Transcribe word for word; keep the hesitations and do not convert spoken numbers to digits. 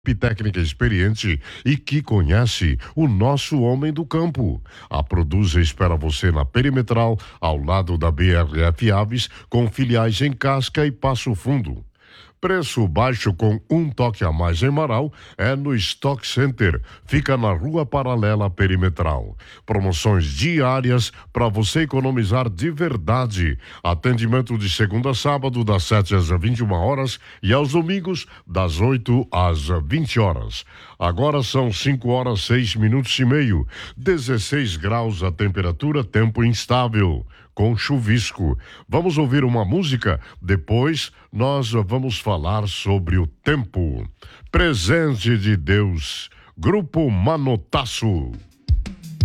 técnica experiente e que conhece o nosso homem do campo. A Produza espera você na Perimetral, ao lado da B R F Aves, com filiais em Casca e Passo Fundo. Preço baixo com um toque a mais em Marau é no Stock Center. Fica na Rua Paralela Perimetral. Promoções diárias para você economizar de verdade. Atendimento de segunda a sábado, das sete às vinte e uma horas e aos domingos, das oito às vinte horas. Agora são cinco horas, seis minutos e meio. dezesseis graus a temperatura, tempo instável, com chuvisco. Vamos ouvir uma música? Depois nós vamos falar sobre o tempo. Presente de Deus. Grupo Manotaço.